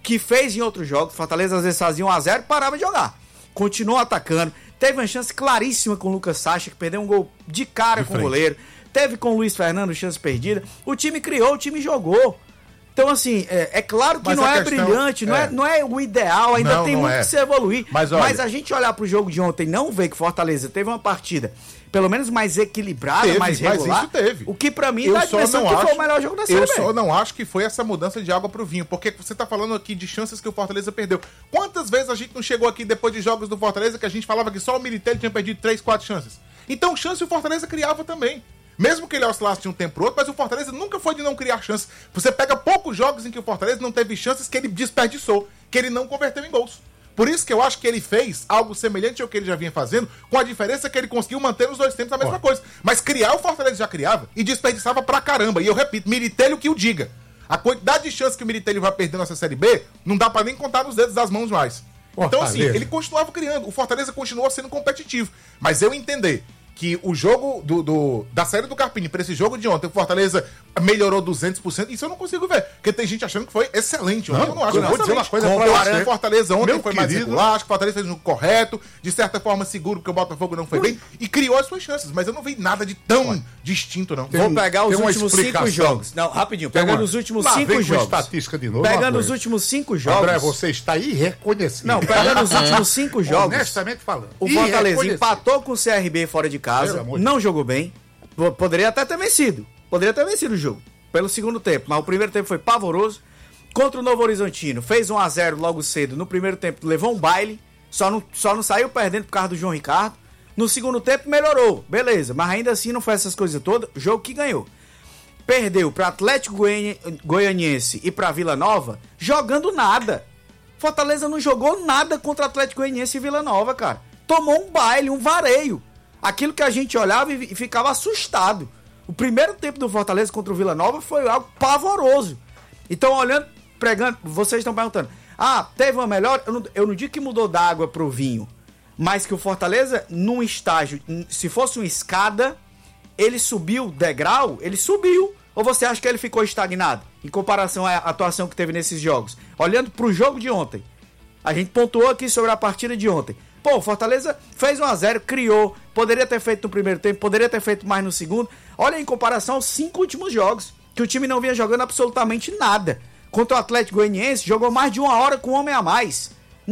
que fez em outros jogos. Fortaleza às vezes fazia 1-0 e parava de jogar. Continuou atacando. Teve uma chance claríssima com o Lucas Sacha, que perdeu um gol de cara com o goleiro. Teve com o Luiz Fernando chance perdida. O time criou, o time jogou. Então, assim, é claro que não é brilhante, não é o ideal, ainda tem muito que se evoluir. Mas a gente olhar pro jogo de ontem e não ver que o Fortaleza teve uma partida pelo menos mais equilibrada, mais regular. Mas isso teve. O que pra mim dá a impressão que foi o melhor jogo da Série B. Eu só não acho que foi essa mudança de água pro vinho, porque você tá falando aqui de chances que o Fortaleza perdeu. Quantas vezes a gente não chegou aqui depois de jogos do Fortaleza que a gente falava que só o Militelli tinha perdido 3, 4 chances? Então chance o Fortaleza criava também. Mesmo que ele oscilasse de um tempo pro outro, mas o Fortaleza nunca foi de não criar chances. Você pega poucos jogos em que o Fortaleza não teve chances que ele desperdiçou, que ele não converteu em gols. Por isso que eu acho que ele fez algo semelhante ao que ele já vinha fazendo, com a diferença que ele conseguiu manter nos dois tempos a mesma coisa. Mas criar o Fortaleza já criava e desperdiçava pra caramba. E eu repito, Militelli o que o diga. A quantidade de chances que o Militelli vai perder nessa Série B, não dá pra nem contar nos dedos das mãos mais. Então assim, ele continuava criando. O Fortaleza continuou sendo competitivo. Mas eu entender que o jogo da série do Carpini para esse jogo de ontem, o Fortaleza melhorou 200%, isso eu não consigo ver. Porque tem gente achando que foi excelente. Eu não acho. Eu vou dizer uma coisa pra você. O Fortaleza ontem foi mais regular, acho que o Fortaleza fez um correto, de certa forma seguro, porque o Botafogo não foi bem, e criou as suas chances. Mas eu não vi nada de tão distinto, não. Vou pegar os últimos 5 jogos. Não, rapidinho. Pegando os últimos 5 jogos. Estatística de novo. Pegando os últimos 5 jogos. André, você está irreconhecido. Não, pegando os últimos 5 jogos. Honestamente falando. O Fortaleza empatou com o CRB fora de casa. Não jogou bem. Poderia até ter vencido. Poderia ter vencido o jogo pelo segundo tempo, mas o primeiro tempo foi pavoroso. Contra o Novo Horizontino, fez 1-0 logo cedo. No primeiro tempo levou um baile, só não saiu perdendo por causa do João Ricardo. No segundo tempo melhorou, beleza, mas ainda assim não foi essas coisas todas. Jogo que ganhou. Perdeu para Atlético Goianiense e para Vila Nova jogando nada. Fortaleza não jogou nada contra Atlético Goianiense e Vila Nova, cara. Tomou um baile, um vareio. Aquilo que a gente olhava e ficava assustado. O primeiro tempo do Fortaleza contra o Vila Nova foi algo pavoroso. Então, olhando, pregando, vocês estão perguntando, teve uma melhora? Eu não digo que mudou da água pro vinho, mas que o Fortaleza, num estágio, se fosse uma escada, ele subiu degrau, ele subiu. Ou você acha que ele ficou estagnado em comparação à atuação que teve nesses jogos? Olhando pro jogo de ontem, a gente pontuou aqui sobre a partida de ontem. Pô, o Fortaleza fez 1-0, criou, poderia ter feito no primeiro tempo, poderia ter feito mais no segundo. Olha, em comparação aos 5 últimos jogos, que o time não vinha jogando absolutamente nada. Contra o Atlético Goianiense, jogou mais de 1 hora com um homem a mais.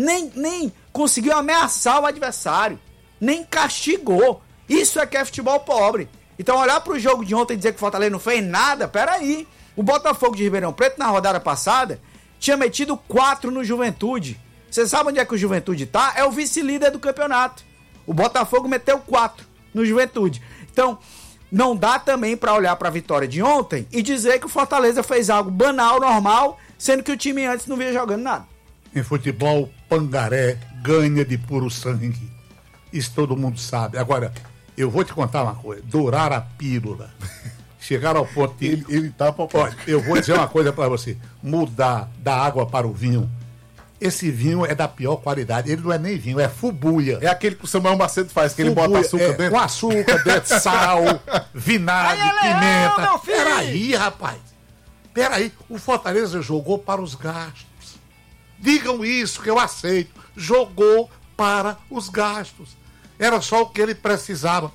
Nem conseguiu ameaçar o adversário, nem castigou. Isso é que é futebol pobre. Então olhar pro jogo de ontem e dizer que o Fortaleza não fez nada, peraí. O Botafogo de Ribeirão Preto, na rodada passada, tinha metido 4 no Juventude. Você sabe onde é que o Juventude tá? É o vice-líder do campeonato. O Botafogo meteu 4 no Juventude. Então, não dá também pra olhar pra vitória de ontem e dizer que o Fortaleza fez algo banal, normal, sendo que o time antes não vinha jogando nada. Em futebol, Pangaré ganha de puro sangue. Isso todo mundo sabe. Agora, eu vou te contar uma coisa. Dourar a pílula. Chegar ao ponto de... Ele tá pra... Olha, eu vou dizer uma coisa pra você. Mudar da água para o vinho. Esse vinho é da pior qualidade. Ele não é nem vinho, é fubuia. É aquele que o Samuel Macedo faz, que fubuia, ele bota açúcar dentro. Com açúcar dentro, sal, vinagre, pimenta. Peraí, rapaz. Peraí. O Fortaleza jogou para os gastos. Digam isso que eu aceito. Jogou para os gastos. Era só o que ele precisava.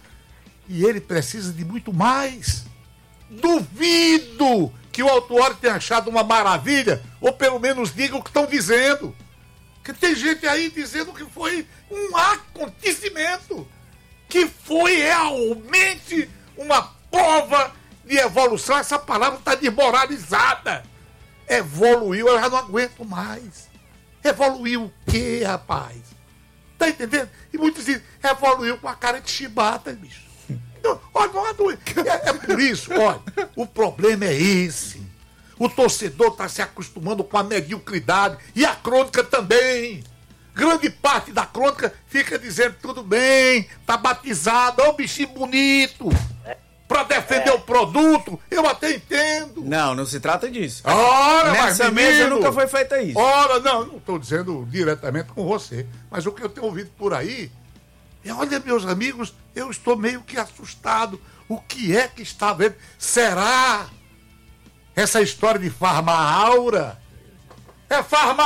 E ele precisa de muito mais. Duvido que o Autuori tenha achado uma maravilha, ou pelo menos diga o que estão dizendo. Porque tem gente aí dizendo que foi um acontecimento, que foi realmente uma prova de evolução. Essa palavra está desmoralizada. Evoluiu, eu já não aguento mais. Evoluiu o quê, rapaz? Tá entendendo? E muitos dizem, evoluiu com a cara de chibata, bicho. É por isso, olha, o problema é esse. O torcedor está se acostumando com a mediocridade e a crônica também. Grande parte da crônica fica dizendo tudo bem, tá batizado, é um bichinho bonito. Para defender o produto, eu até entendo. Não se trata disso. Ora, nessa mesa nunca foi feita isso. Ora, não estou dizendo diretamente com você, mas o que eu tenho ouvido por aí, olha, meus amigos, eu estou meio que assustado. O que é que está vendo? Será essa história de Farma Aura? É Farma